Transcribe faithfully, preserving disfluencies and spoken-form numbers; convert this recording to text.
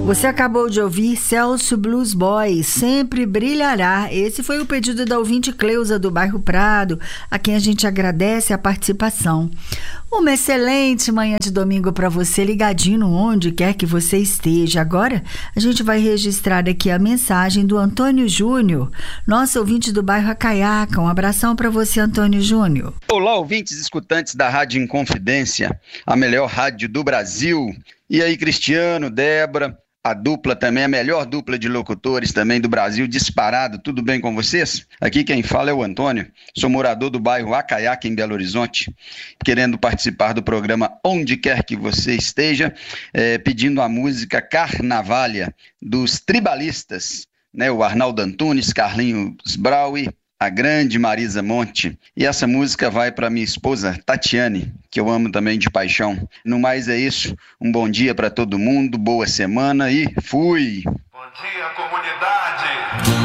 Você acabou de ouvir Celso Blues Boy, Sempre Brilhará. Esse foi o pedido da ouvinte Cleusa do bairro Prado, a quem a gente agradece a participação. Uma excelente manhã de domingo para você, ligadinho onde quer que você esteja. Agora a gente vai registrar aqui a mensagem do Antônio Júnior, nosso ouvinte do bairro Acaiaca. Um abração para você, Antônio Júnior. Olá, ouvintes escutantes da Rádio Inconfidência, a melhor rádio do Brasil. E aí, Cristiano, Débora, a dupla também, a melhor dupla de locutores também do Brasil, disparado, tudo bem com vocês? Aqui quem fala é o Antônio, sou morador do bairro Acaiaca, em Belo Horizonte, querendo participar do programa Onde Quer Que Você Esteja, é, pedindo a música Carnavalha, dos Tribalistas, né, o Arnaldo Antunes, Carlinhos Braui, a grande Marisa Monte. E essa música vai para minha esposa Tatiane, que eu amo também de paixão. No mais é isso, um bom dia para todo mundo, boa semana e fui! Bom dia, comunidade!